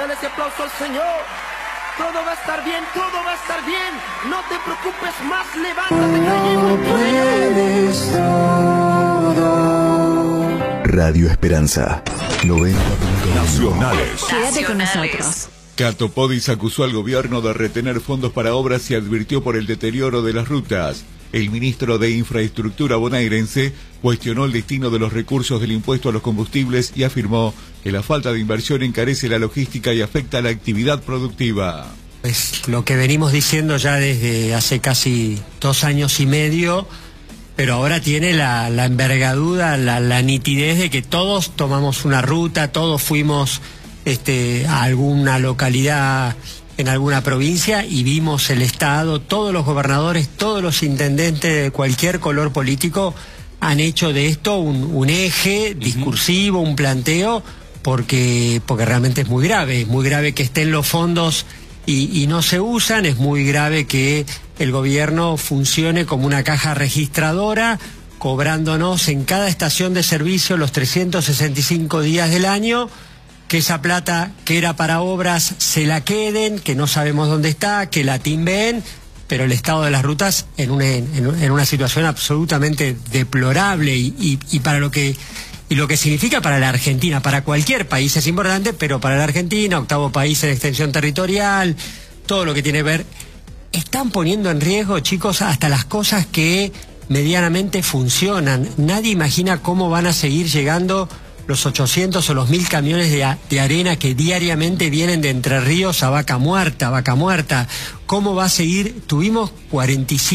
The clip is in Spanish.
Dale ese aplauso al Señor. Todo va a estar bien, todo va a estar bien. No te preocupes más, levántate, creyendo. Radio Esperanza 90. Nacionales. Quédate con nosotros. Cato Podis acusó al gobierno de retener fondos para obras y advirtió por el deterioro de las rutas. El ministro de Infraestructura bonaerense cuestionó el destino de los recursos del impuesto a los combustibles y afirmó que la falta de inversión encarece la logística y afecta la actividad productiva. Es lo que venimos diciendo ya desde hace casi 2 años y medio, pero ahora tiene la envergadura, la nitidez de que todos tomamos una ruta, todos fuimos a alguna localidad en alguna provincia y vimos el Estado, todos los gobernadores, todos los intendentes de cualquier color político han hecho de esto un eje discursivo, un planteo, porque realmente es muy grave que estén los fondos y no se usan, es muy grave que el gobierno funcione como una caja registradora, cobrándonos en cada estación de servicio los 365 días del año, que esa plata que era para obras se la queden, que no sabemos dónde está, que la timben, pero el estado de las rutas en una situación absolutamente deplorable y para lo que significa para la Argentina, para cualquier país es importante, pero para la Argentina, 8º país en extensión territorial, todo lo que tiene que ver, están poniendo en riesgo, chicos, hasta las cosas que medianamente funcionan. Nadie imagina cómo van a seguir llegando los 800 o los 1000 camiones de arena que diariamente vienen de Entre Ríos a Vaca Muerta. ¿Cómo va a seguir? Tuvimos 45